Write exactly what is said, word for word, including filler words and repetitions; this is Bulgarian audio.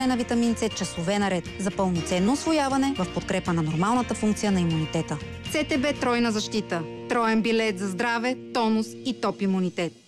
на витамин С часове наред за пълноценно усвояване в подкрепа на нормалната функция на имунитета. ЦТБ тройна защита. Троен билет за здраве, тонус и топ имунитет.